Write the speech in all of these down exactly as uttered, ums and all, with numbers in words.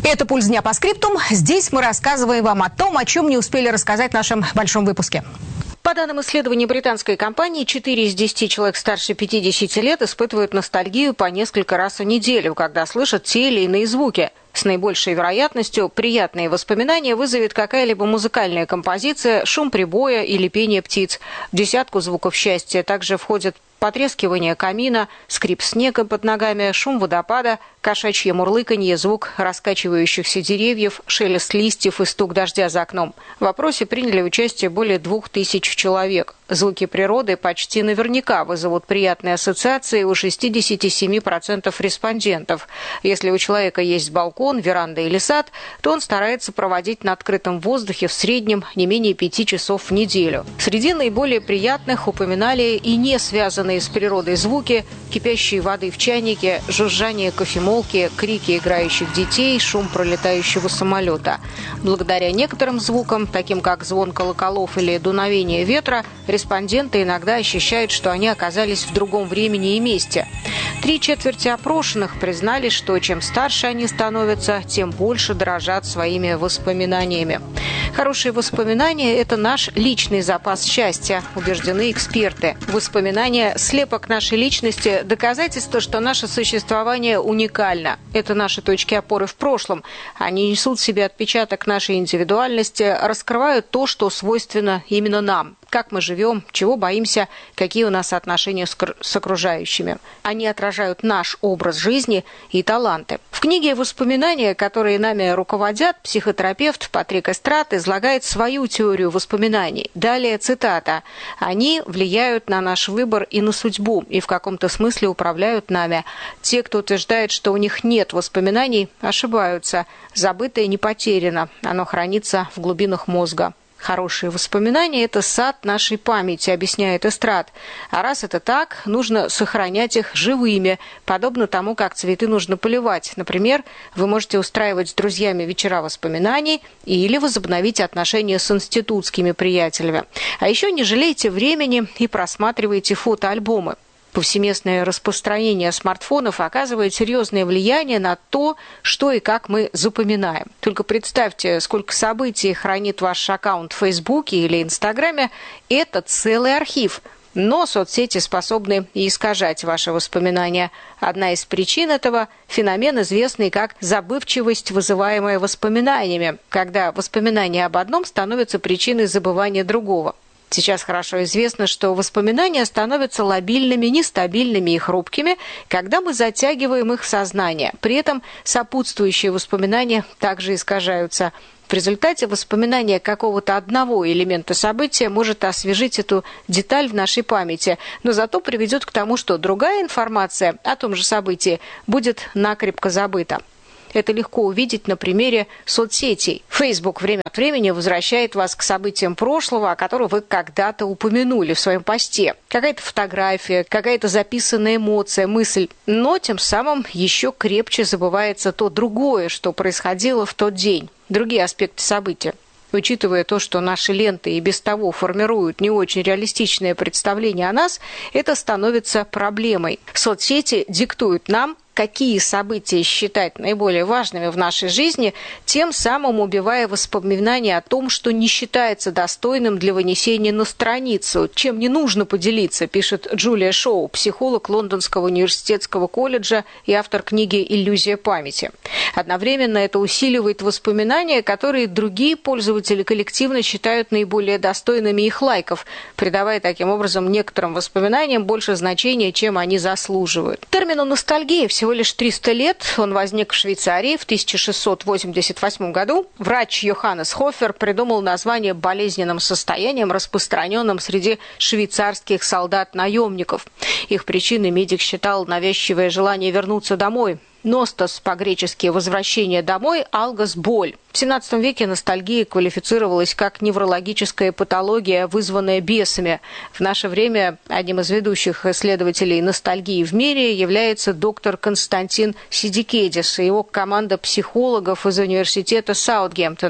Это «Пульс дня» по скриптум. Здесь мы рассказываем вам о том, о чем не успели рассказать в нашем большом выпуске. По данным исследований британской компании, четыре из десяти человек старше пятидесяти лет испытывают ностальгию по несколько раз в неделю, когда слышат те или иные звуки. С наибольшей вероятностью приятные воспоминания вызовет какая-либо музыкальная композиция, шум прибоя или пение птиц. В десятку звуков счастья также входят потрескивание камина, скрип снега под ногами, шум водопада, кошачье мурлыканье, звук раскачивающихся деревьев, шелест листьев и стук дождя за окном. В опросе приняли участие более двух тысяч человек. Звуки природы почти наверняка вызовут приятные ассоциации у шестидесяти семи процентов респондентов. Если у человека есть балкон, веранда или сад, то он старается проводить на открытом воздухе в среднем не менее пяти часов в неделю. Среди наиболее приятных упоминали и не связанные с природой звуки: кипящей воды в чайнике, жужжание кофемолки, крики играющих детей, шум пролетающего самолета. Благодаря некоторым звукам, таким как звон колоколов или дуновение ветра, респонденты иногда ощущают, что они оказались в другом времени и месте. Три четверти опрошенных признали, что чем старше они становятся, тем больше дорожат своими воспоминаниями. Хорошие воспоминания – это наш личный запас счастья, убеждены эксперты. Воспоминания – слепок нашей личности, доказательство, что наше существование уникально. Это наши точки опоры в прошлом. Они несут в себе отпечаток нашей индивидуальности, раскрывают то, что свойственно именно нам. Как мы живем, чего боимся, какие у нас отношения с окружающими. Они отражают наш образ жизни и таланты. В книге «Воспоминания, которые нами руководят» психотерапевт Патрик Эстрад излагает свою теорию воспоминаний. Далее цитата. «Они влияют на наш выбор и на судьбу, и в каком-то смысле управляют нами. Те, кто утверждает, что у них нет воспоминаний, ошибаются. Забытое не потеряно, оно хранится в глубинах мозга». Хорошие воспоминания – это сад нашей памяти, объясняет Эстрад. А раз это так, нужно сохранять их живыми, подобно тому, как цветы нужно поливать. Например, вы можете устраивать с друзьями вечера воспоминаний или возобновить отношения с институтскими приятелями. А еще не жалейте времени и просматривайте фотоальбомы. Повсеместное распространение смартфонов оказывает серьезное влияние на то, что и как мы запоминаем. Только представьте, сколько событий хранит ваш аккаунт в Фейсбуке или Инстаграме. Это целый архив. Но соцсети способны и искажать ваши воспоминания. Одна из причин этого – феномен, известный как забывчивость, вызываемая воспоминаниями, когда воспоминания об одном становятся причиной забывания другого. Сейчас хорошо известно, что воспоминания становятся лобильными, нестабильными и хрупкими, когда мы затягиваем их в сознание. При этом сопутствующие воспоминания также искажаются. В результате воспоминание какого-то одного элемента события может освежить эту деталь в нашей памяти, но зато приведет к тому, что другая информация о том же событии будет накрепко забыта. Это легко увидеть на примере соцсетей. Facebook время от времени возвращает вас к событиям прошлого, о которых вы когда-то упомянули в своем посте. Какая-то фотография, какая-то записанная эмоция, мысль. Но тем самым еще крепче забывается то другое, что происходило в тот день. Другие аспекты события. Учитывая то, что наши ленты и без того формируют не очень реалистичное представление о нас, это становится проблемой. Соцсети диктуют нам, какие события считать наиболее важными в нашей жизни, тем самым убивая воспоминания о том, что не считается достойным для вынесения на страницу, чем не нужно поделиться, пишет Джулия Шоу, психолог Лондонского университетского колледжа и автор книги «Иллюзия памяти». Одновременно это усиливает воспоминания, которые другие пользователи коллективно считают наиболее достойными их лайков, придавая таким образом некоторым воспоминаниям больше значения, чем они заслуживают. Термину «ностальгия» всего лишь триста лет. Он возник в Швейцарии в тысяча шестьсот восемьдесят восьмом году. Врач Йоханнес Хофер придумал название болезненным состоянием, распространенным среди швейцарских солдат-наемников. Их причиной медик считал навязчивое желание вернуться домой. Ностос, по-гречески «возвращение домой», алгос – «боль». В семнадцатом веке ностальгия квалифицировалась как неврологическая патология, вызванная бесами. В наше время одним из ведущих исследователей ностальгии в мире является доктор Константин Сидикедис и его команда психологов из университета Саутгемптона.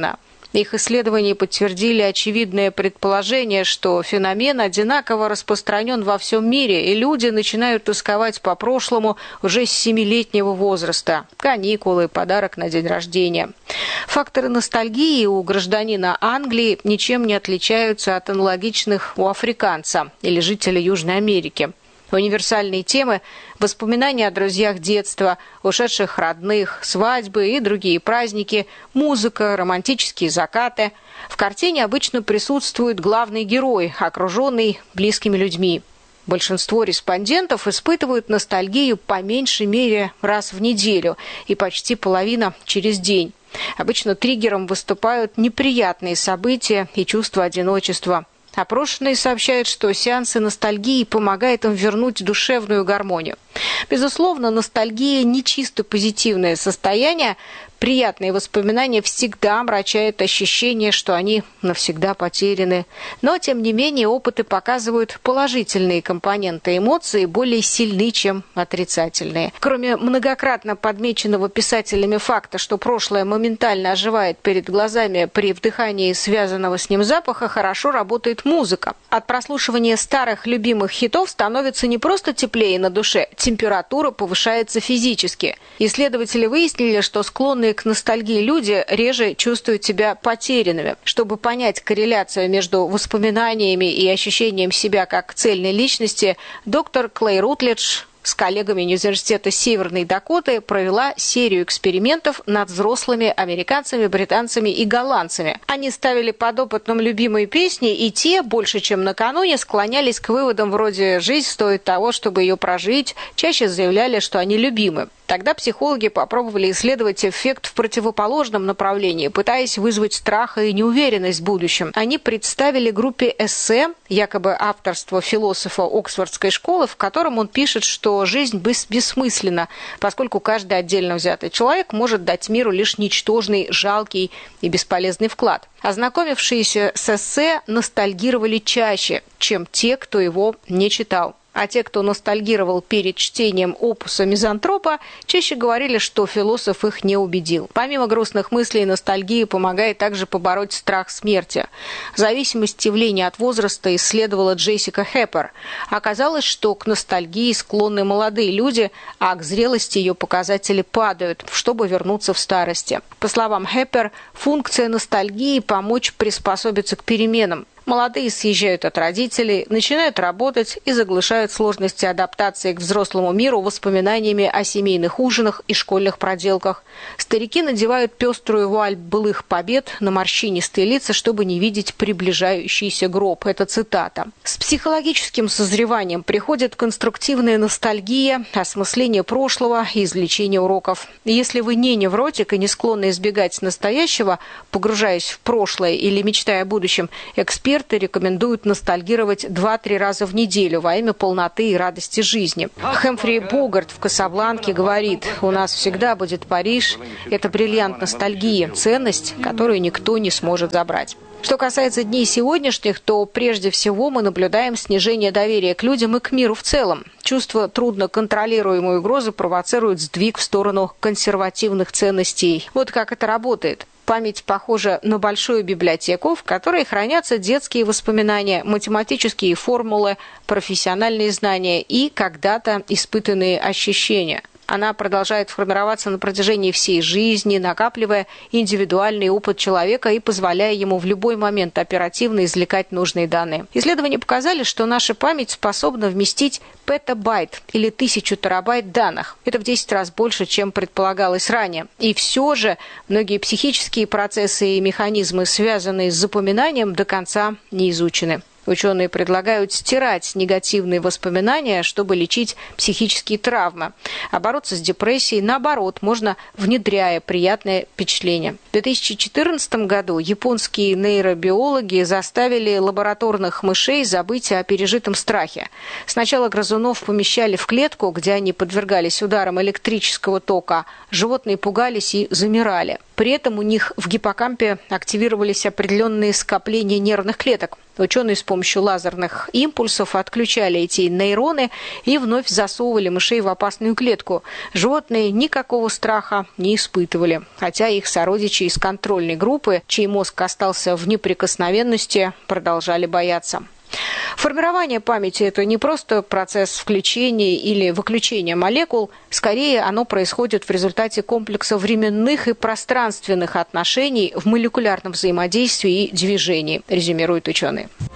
Их исследования подтвердили очевидное предположение, что феномен одинаково распространен во всем мире, и люди начинают тосковать по прошлому уже с семилетнего возраста. Каникулы, подарок на день рождения. Факторы ностальгии у гражданина Англии ничем не отличаются от аналогичных у африканца или жителя Южной Америки. Универсальные темы – воспоминания о друзьях детства, ушедших родных, свадьбы и другие праздники, музыка, романтические закаты. В картине обычно присутствует главный герой, окруженный близкими людьми. Большинство респондентов испытывают ностальгию по меньшей мере раз в неделю и почти половина через день. Обычно триггером выступают неприятные события и чувство одиночества. Опрошенные сообщают, что сеансы ностальгии помогают им вернуть душевную гармонию. Безусловно, ностальгия не чисто позитивное состояние. Приятные воспоминания всегда омрачают ощущение, что они навсегда потеряны. Но, тем не менее, опыты показывают положительные компоненты эмоций более сильны, чем отрицательные. Кроме многократно подмеченного писателями факта, что прошлое моментально оживает перед глазами при вдыхании связанного с ним запаха, хорошо работает музыка. От прослушивания старых любимых хитов становится не просто теплее на душе, температура повышается физически. Исследователи выяснили, что склонные к ностальгии люди реже чувствуют себя потерянными. Чтобы понять корреляцию между воспоминаниями и ощущением себя как цельной личности, доктор Клей Рутледж с коллегами Университета Северной Дакоты провела серию экспериментов над взрослыми американцами, британцами и голландцами. Они ставили подопытным любимые песни, и те, больше чем накануне, склонялись к выводам вроде «жизнь стоит того, чтобы ее прожить», чаще заявляли, что они любимы. Тогда психологи попробовали исследовать эффект в противоположном направлении, пытаясь вызвать страх и неуверенность в будущем. Они представили группе эссе, якобы авторство философа Оксфордской школы, в котором он пишет, что жизнь бессмысленна, поскольку каждый отдельно взятый человек может дать миру лишь ничтожный, жалкий и бесполезный вклад. Ознакомившиеся с эссе ностальгировали чаще, чем те, кто его не читал. А те, кто ностальгировал перед чтением опуса мизантропа, чаще говорили, что философ их не убедил. Помимо грустных мыслей, ностальгия помогает также побороть страх смерти. Зависимость явления от возраста исследовала Джессика Хеппер. Оказалось, что к ностальгии склонны молодые люди, а к зрелости ее показатели падают, чтобы вернуться в старости. По словам Хеппер, функция ностальгии – помочь приспособиться к переменам. Молодые съезжают от родителей, начинают работать и заглушают сложности адаптации к взрослому миру воспоминаниями о семейных ужинах и школьных проделках. Старики надевают пеструю вуаль былых побед на морщинистые лица, чтобы не видеть приближающийся гроб. Это цитата. С психологическим созреванием приходит конструктивная ностальгия, осмысление прошлого и извлечение уроков. Если вы не невротик и не склонны избегать настоящего, погружаясь в прошлое или мечтая о будущем, эксперты Эксперты рекомендуют ностальгировать два-три раза в неделю во имя полноты и радости жизни. Хэмфри Богарт в «Касабланке» говорит: «У нас всегда будет Париж. Это бриллиант ностальгии, ценность, которую никто не сможет забрать». Что касается дней сегодняшних, то прежде всего мы наблюдаем снижение доверия к людям и к миру в целом. Чувство трудно контролируемой угрозы провоцирует сдвиг в сторону консервативных ценностей. Вот как это работает. Память похожа на большую библиотеку, в которой хранятся детские воспоминания, математические формулы, профессиональные знания и когда-то испытанные ощущения. Она продолжает формироваться на протяжении всей жизни, накапливая индивидуальный опыт человека и позволяя ему в любой момент оперативно извлекать нужные данные. Исследования показали, что наша память способна вместить петабайт или тысячу терабайт данных. Это в десять раз больше, чем предполагалось ранее. И все же многие психические процессы и механизмы, связанные с запоминанием, до конца не изучены. Ученые предлагают стирать негативные воспоминания, чтобы лечить психические травмы. А бороться с депрессией, наоборот, можно, внедряя приятные впечатления. В две тысячи четырнадцатом году японские нейробиологи заставили лабораторных мышей забыть о пережитом страхе. Сначала грызунов помещали в клетку, где они подвергались ударам электрического тока. Животные пугались и замирали. При этом у них в гиппокампе активировались определенные скопления нервных клеток. Ученые с помощью лазерных импульсов отключали эти нейроны и вновь засовывали мышей в опасную клетку. Животные никакого страха не испытывали, хотя их сородичи из контрольной группы, чей мозг остался в неприкосновенности, продолжали бояться. Формирование памяти – это не просто процесс включения или выключения молекул, скорее оно происходит в результате комплекса временных и пространственных отношений в молекулярном взаимодействии и движении, резюмируют ученые.